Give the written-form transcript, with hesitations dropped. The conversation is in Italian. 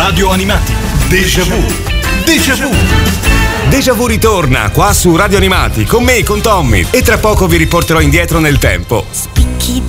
Radio Animati. Déjà vu. Déjà vu. Déjà vu ritorna qua su Radio Animati con me, con Tommy, e tra poco vi riporterò indietro nel tempo.